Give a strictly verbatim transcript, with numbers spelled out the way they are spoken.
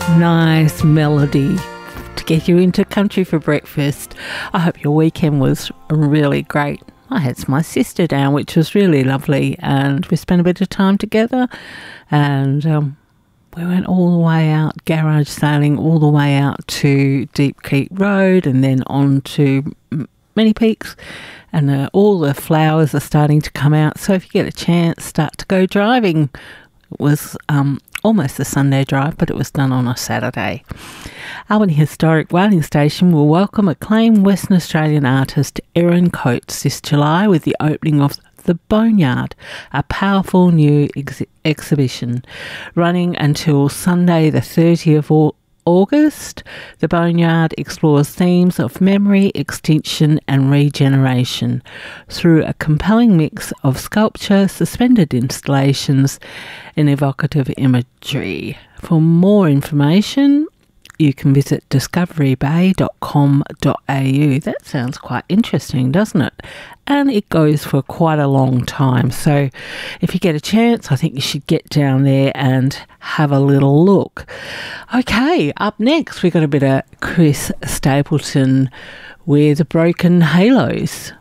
Nice melody to get you into country for breakfast. I hope your weekend was really great. I had my sister down, which was really lovely, and we spent a bit of time together, and um, we went all the way out, garage sailing all the way out to Deep Creek Road and then on to Many Peaks, and uh, all the flowers are starting to come out, so if you get a chance, start to go driving. It was um, almost a Sunday drive, but it was done on a Saturday. Albany Historic Whaling Station will welcome acclaimed Western Australian artist Erin Coates this July with the opening of The Boneyard, a powerful new ex- exhibition. Running until Sunday the thirtieth of August, The Boneyard explores themes of memory, extinction and regeneration through a compelling mix of sculpture, suspended installations and evocative imagery. For more information, you can visit discovery bay dot com dot a u. That sounds quite interesting, doesn't it? And it goes for quite a long time. So if you get a chance, I think you should get down there and have a little look. Okay, up next, we've got a bit of Chris Stapleton with Broken Halos.